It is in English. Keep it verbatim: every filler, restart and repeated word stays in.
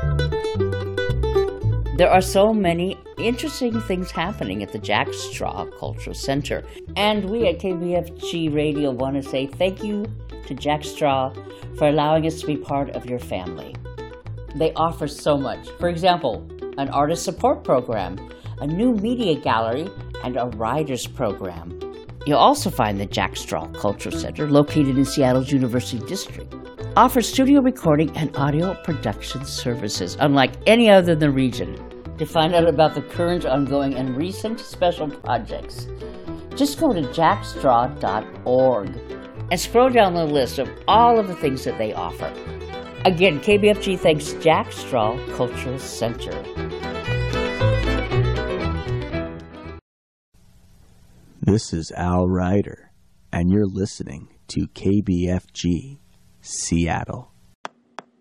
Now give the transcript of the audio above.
There are so many interesting things happening at the Jack Straw Cultural Center. And we at K B F G Radio want to say thank you to Jack Straw for allowing us to be part of your family. They offer so much. For example, an artist support program, a new media gallery, and a writers program. You'll also find the Jack Straw Cultural Center, located in Seattle's University District, offers studio recording and audio production services unlike any other in the region. To find out about the current, ongoing, and recent special projects, just go to jack straw dot org and scroll down the list of all of the things that they offer. Again, K B F G thanks Jack Straw Cultural Center. This is Al Ryder, and you're listening to K B F G Seattle.